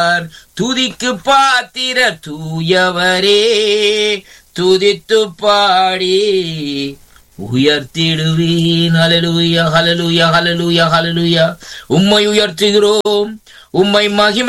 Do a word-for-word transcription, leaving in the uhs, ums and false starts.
துதிக்கு பாத்திர தூயவரே, துதித்து பாடி உயர்த்திடுவீன். ஹல்லேலூயா, ஹல்லேலூயா, ஹல்லேலூயா, ஹல்லேலூயா. உம்மை உயர்த்துகிறோம், உம்மை மகிமை